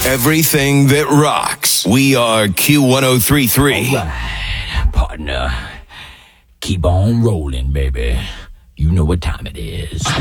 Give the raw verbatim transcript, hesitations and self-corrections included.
Everything that rocks. We are Q ten thirty-three. All right, partner. Keep on rolling, baby. You know what time it is.